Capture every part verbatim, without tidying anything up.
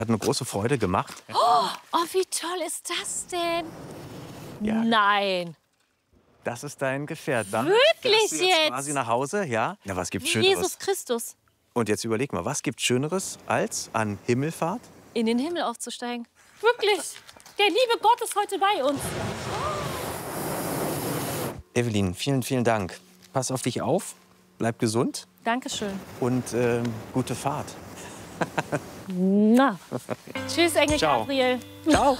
Hat eine große Freude gemacht. Oh, oh, wie toll ist das denn? Ja. Nein. Das ist dein Gefährt. Dann Wirklich fährst du jetzt? jetzt? Quasi nach Hause, ja? Ja, was gibt's Wie Schöneres? Jesus Christus. Und jetzt überleg mal, was gibt's Schöneres als an Himmelfahrt? In den Himmel aufzusteigen. Wirklich. Der liebe Gott ist heute bei uns. Evelyn, vielen, vielen Dank. Pass auf dich auf, bleib gesund Dankeschön. und äh, gute Fahrt. Na. Tschüss, Engel Ciao. Gabriel. Ciao.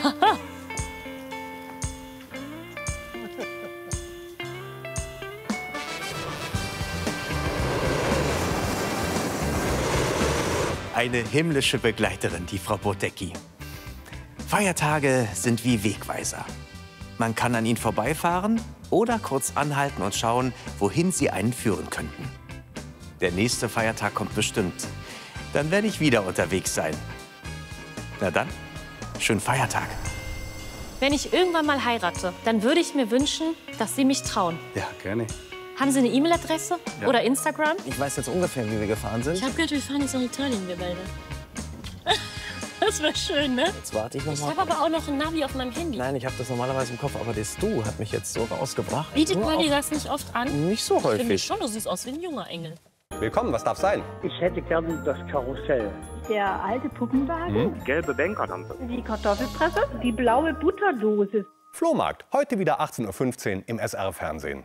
Eine himmlische Begleiterin, die Frau Bodecki. Feiertage sind wie Wegweiser. Man kann an ihnen vorbeifahren oder kurz anhalten und schauen, wohin sie einen führen könnten. Der nächste Feiertag kommt bestimmt. Dann werde ich wieder unterwegs sein. Na dann, schönen Feiertag. Wenn ich irgendwann mal heirate, dann würde ich mir wünschen, dass Sie mich trauen. Ja, gerne. Haben Sie eine E-Mail-Adresse Ja. oder Instagram? Ich weiß jetzt ungefähr, wie wir gefahren sind. Ich habe gehört, wir fahren jetzt nach Italien, wir beide. Das wäre schön, ne? Jetzt warte ich noch Ich mal. habe aber auch noch ein Navi auf meinem Handy. Nein, ich habe das normalerweise im Kopf, aber das Du hat mich jetzt so rausgebracht. Bietet Nur man auf- dir das nicht oft an? Nicht so Ich finde häufig. schon, du siehst aus wie ein junger Engel. Willkommen, was darf sein? Ich hätte gern das Karussell. Der alte Puppenwagen, Gelbe Bankerlampe. die Kartoffelpresse, die blaue Butterdose. Flohmarkt, heute wieder achtzehn Uhr fünfzehn im S R-Fernsehen.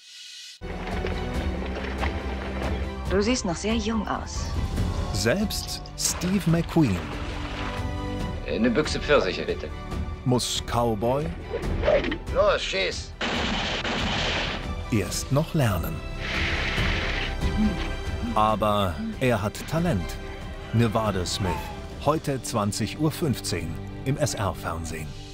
Du siehst noch sehr jung aus. Selbst Steve McQueen Eine Büchse Pfirsiche, bitte. muss Cowboy Los, schieß! erst noch lernen. Aber er hat Talent. Nevada Smith, heute zwanzig Uhr fünfzehn im S R-Fernsehen.